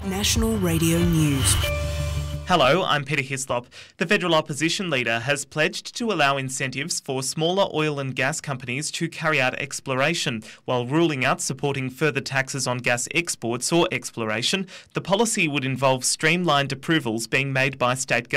National Radio News. Hello, I'm Peter Hislop. The federal opposition leader has pledged to allow incentives for smaller oil and gas companies to carry out exploration, while ruling out supporting further taxes on gas exports or exploration. The policy would involve streamlined approvals being made by state governments.